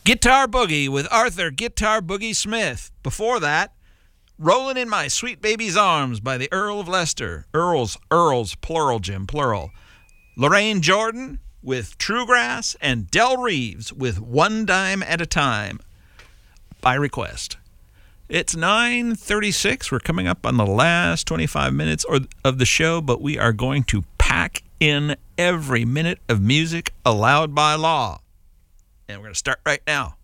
Guitar Boogie with Arthur Guitar Boogie Smith. Before that, Rolling in My Sweet Baby's Arms by the Earl of Leicester. Earls, plural, Jim, plural. Lorraine Jordan with True Grass, and Del Reeves with One Dime at a Time, by request. It's 9:36. We're coming up on the last 25 minutes of the show, but we are going to pack in every minute of music allowed by law. And we're going to start right now.